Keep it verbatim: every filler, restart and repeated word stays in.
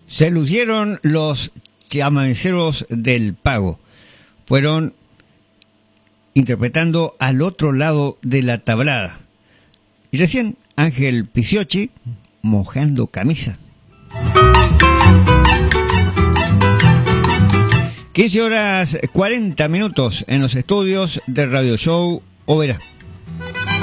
Se lucieron los chamanceros del Pago. Fueron interpretando Al otro lado de la tablada. Y recién Ángel Picciocchi, Mojando camisa. quince horas cuarenta minutos en los estudios de Radio Show Oberá.